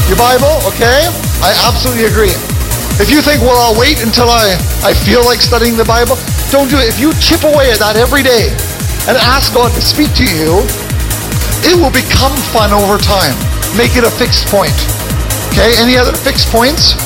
Your Bible, okay? I absolutely agree. If you think, well, I'll wait until I feel like studying the Bible, don't do it. If you chip away at that every day and ask God to speak to you, it will become fun over time. Make it a fixed point. Okay, any other fixed points?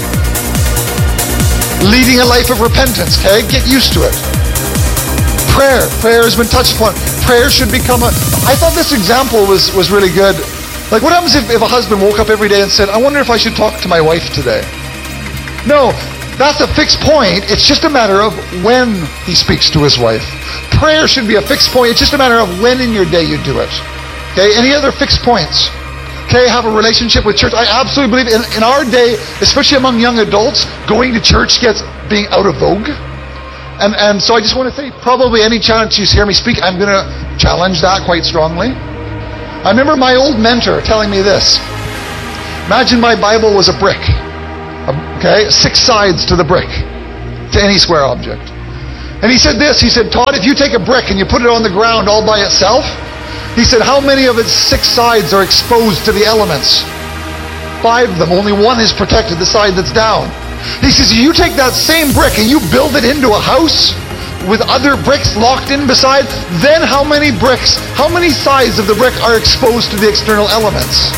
Leading a life of repentance, okay? Get used to it. Prayer has been touched upon. Prayer should become I thought this example was really good. Like, what happens if a husband woke up every day and said, I wonder if I should talk to my wife today? No, that's a fixed point. It's just a matter of when he speaks to his wife. Prayer should be a fixed point. It's just a matter of when in your day you do it. Okay, any other fixed points? Okay, have a relationship with church. I absolutely believe in our day, especially among young adults, going to church being out of vogue. And so I just want to say, probably any chance you hear me speak, I'm going to challenge that quite strongly. I remember my old mentor telling me this. Imagine my Bible was a brick. Okay, 6 sides to the brick, to any square object. And he said this, he said, Todd, if you take a brick and you put it on the ground all by itself, he said, how many of its 6 sides are exposed to the elements? 5 of them, only 1 is protected, the side that's down. He says, you take that same brick and you build it into a house with other bricks locked in beside, then how many sides of the brick are exposed to the external elements?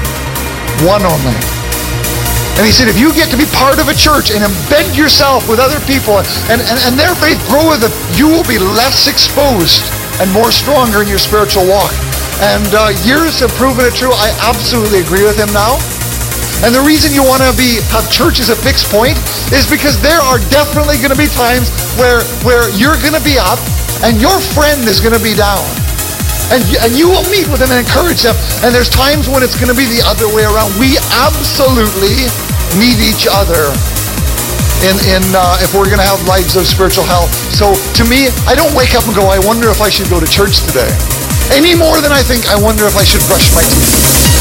1 only. And he said, if you get to be part of a church and embed yourself with other people and their faith grow with it, you will be less exposed and more stronger in your spiritual walk. And years have proven it true. I absolutely agree with him now. And the reason you want to have church as a fixed point is because there are definitely going to be times where you're going to be up and your friend is going to be down. And you will meet with them and encourage them. And there's times when it's going to be the other way around. We absolutely need each other if we're going to have lives of spiritual health. So to me, I don't wake up and go, I wonder if I should go to church today. Any more than I think, I wonder if I should brush my teeth.